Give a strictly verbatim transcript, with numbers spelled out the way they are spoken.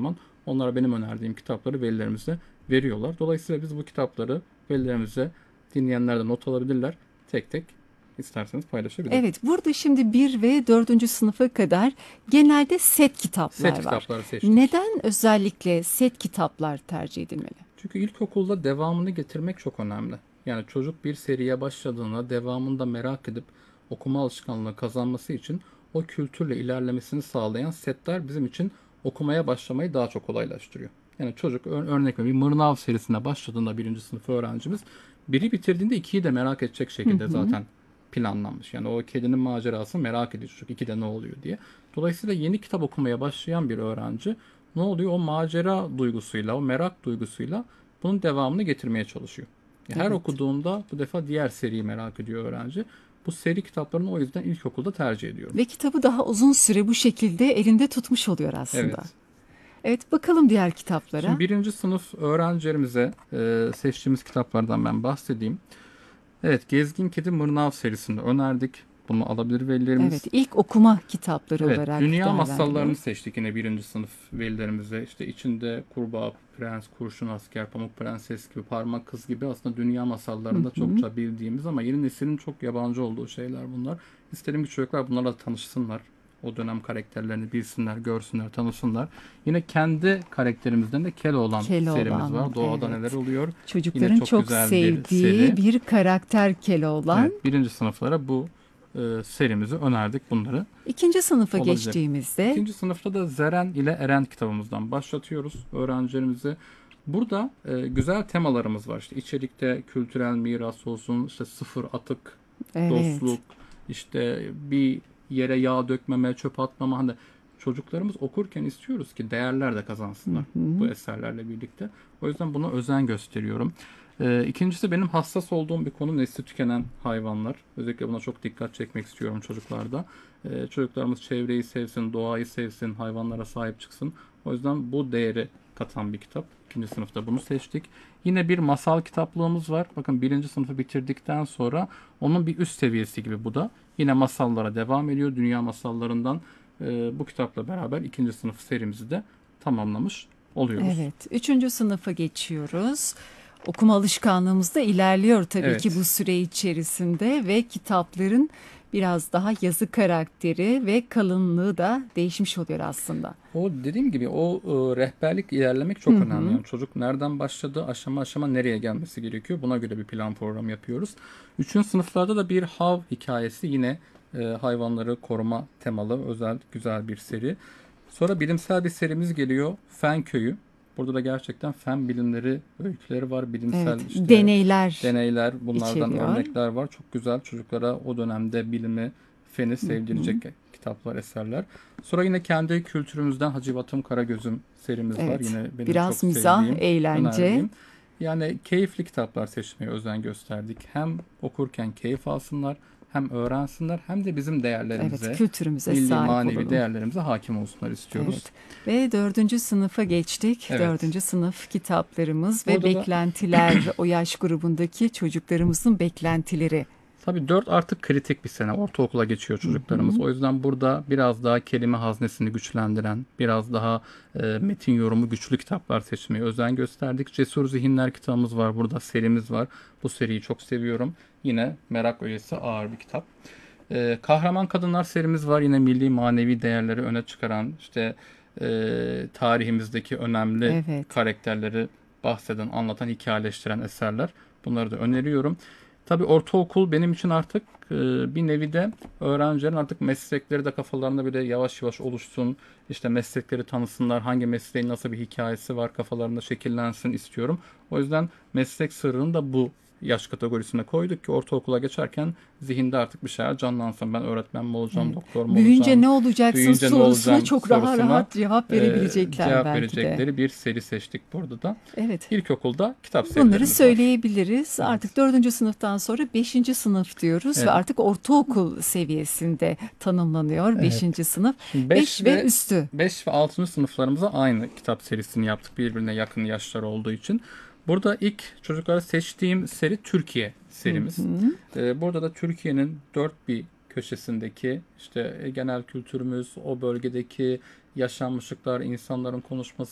zaman onlara benim önerdiğim kitapları velilerimize veriyorlar. Dolayısıyla biz bu kitapları velilerimize, dinleyenler de not alabilirler. Tek tek isterseniz paylaşabilirim. Evet, burada şimdi bir ve dördüncü sınıfa kadar genelde set kitaplar Set var. kitapları seçtik. Neden özellikle set kitaplar tercih edilmeli? Çünkü ilkokulda devamını getirmek çok önemli. Yani çocuk bir seriye başladığında devamında merak edip okuma alışkanlığı kazanması için o kültürle ilerlemesini sağlayan setler bizim için okumaya başlamayı daha çok kolaylaştırıyor. Yani çocuk ör- örnek veriyorum bir Mırnav serisine başladığında birinci sınıf öğrencimiz biri bitirdiğinde ikiyi de merak edecek şekilde zaten planlanmış. Yani o kedinin macerasını merak ediyor çocuk ikide ne oluyor diye. Dolayısıyla yeni kitap okumaya başlayan bir öğrenci ne oluyor? O macera duygusuyla, o merak duygusuyla bunun devamını getirmeye çalışıyor. Her Evet. okuduğunda bu defa diğer seriyi merak ediyor öğrenci. Bu seri kitaplarını o yüzden ilkokulda tercih ediyorum. Ve kitabı daha uzun süre bu şekilde elinde tutmuş oluyor aslında. Evet. Evet, bakalım diğer kitaplara. Şimdi birinci sınıf öğrencilerimize e, seçtiğimiz kitaplardan ben bahsedeyim. Evet, Gezgin Kedi Mırnav serisini önerdik. Bunu alabilir velilerimiz. Evet, ilk okuma kitapları Evet, olarak dünya masallarını değerlendiriyoruz. seçtik yine birinci sınıf velilerimize. İşte içinde kurbağa, prens, kurşun asker, pamuk prenses gibi, parmak kız gibi aslında dünya masallarında çokça bildiğimiz ama yeni neslin çok yabancı olduğu şeyler bunlar. İsterim ki çocuklar bunlarla tanışsınlar. O dönem karakterlerini bilsinler, görsünler, tanısınlar. Yine kendi karakterimizden de Keloğlan Keloğlan, serimiz var. Doğada evet. neler oluyor? Çocukların Yine çok, çok güzel bir sevdiği bir, seri. karakter Keloğlan. Evet, birinci sınıflara bu e, serimizi önerdik bunları. İkinci sınıfa Olabilir. geçtiğimizde İkinci sınıfta da Zeren ile Eren kitabımızdan başlatıyoruz öğrencilerimizi. Burada e, güzel temalarımız var. İşte içerikte kültürel miras olsun, işte sıfır atık, evet, dostluk, işte bir yere yağ dökmeme, çöp atmama. Hani çocuklarımız okurken istiyoruz ki değerler de kazansınlar bu eserlerle birlikte. O yüzden buna özen gösteriyorum. Ee, ikincisi benim hassas olduğum bir konu nesli tükenen hayvanlar. Özellikle buna çok dikkat çekmek istiyorum çocuklarda. Ee, çocuklarımız çevreyi sevsin, doğayı sevsin, hayvanlara sahip çıksın. O yüzden bu değeri katan bir kitap. İkinci sınıfta bunu seçtik. Yine bir masal kitaplığımız var. Bakın birinci sınıfı bitirdikten sonra onun bir üst seviyesi gibi bu da. Yine masallara devam ediyor. Dünya masallarından e, bu kitapla beraber ikinci sınıf serimizi de tamamlamış oluyoruz. evet. Üçüncü sınıfa geçiyoruz. Okuma alışkanlığımız da ilerliyor tabii Evet. ki bu süre içerisinde ve kitapların biraz daha yazı karakteri ve kalınlığı da değişmiş oluyor aslında. O dediğim gibi o e, rehberlik ilerlemek çok önemli. Yani çocuk nereden başladı, aşama aşama nereye gelmesi gerekiyor. Buna göre bir plan program yapıyoruz. Üçüncü sınıflarda da bir hav hikayesi yine e, hayvanları koruma temalı özel güzel bir seri. Sonra bilimsel bir serimiz geliyor. Fen Köyü. Burada da gerçekten fen bilimleri öyküleri var. Bilimsel Evet, işte deneyler deneyler, bunlardan içeriyor. örnekler var. Çok güzel çocuklara o dönemde bilimi, feni sevdirecek kitaplar, eserler. Sonra yine kendi kültürümüzden Hacivat'ım Karagöz'üm serimiz var. Evet, Yine benim biraz çok mizah, sevdiğim, eğlence. önerdiğim. Yani keyifli kitaplar seçmeye özen gösterdik. Hem okurken keyif alsınlar, hem öğrensinler, hem de bizim değerlerimize, Evet, kültürümüze milli sahip manevi olalım. değerlerimize hakim olsunlar istiyoruz. Evet. Ve dördüncü sınıfa geçtik. Evet. Dördüncü sınıf kitaplarımız ve Burada da- beklentiler, o yaş grubundaki çocuklarımızın beklentileri. Tabii dört artık kritik bir sene. Ortaokula geçiyor çocuklarımız. O yüzden burada biraz daha kelime haznesini güçlendiren, biraz daha e, metin yorumu güçlü kitaplar seçmeye özen gösterdik. Cesur Zihinler kitabımız var burada, serimiz var. Bu seriyi çok seviyorum. Yine merak öğesi ağır bir kitap. E, Kahraman Kadınlar serimiz var. Yine milli manevi değerleri öne çıkaran, işte e, tarihimizdeki önemli Evet. karakterleri bahseden, anlatan, hikayeleştiren eserler. Bunları da öneriyorum. Tabii ortaokul benim için artık e, bir nevi de öğrencilerin artık meslekleri de kafalarında bir de yavaş yavaş oluşsun. İşte meslekleri tanısınlar. Hangi mesleğin nasıl bir hikayesi var kafalarında şekillensin istiyorum. O yüzden meslek sırrını da bu yaş kategorisine koyduk ki ortaokula geçerken zihinde artık bir şeyler canlansın. Ben öğretmen mi olacağım, Evet. doktor mu Büyüyünce olacağım? ne olacaksın Büyüyünce ne sorusuna olacağım çok rahat sorusuna, rahat cevap e, verebilecekler cevap belki de. verecekleri bir seri seçtik burada da. Evet. İlkokulda kitap serilerimiz Bunları var. söyleyebiliriz. Artık dördüncü sınıftan sonra beşinci sınıf diyoruz Evet. ve artık ortaokul seviyesinde tanımlanıyor beşinci sınıf. Şimdi beş ve üstü. beş ve altıncı sınıflarımıza aynı kitap serisini yaptık birbirine yakın yaşlar olduğu için. Burada ilk çocuklara seçtiğim seri Türkiye serimiz. Ee, burada da Türkiye'nin dört bir köşesindeki işte genel kültürümüz, o bölgedeki yaşanmışlıklar, insanların konuşması,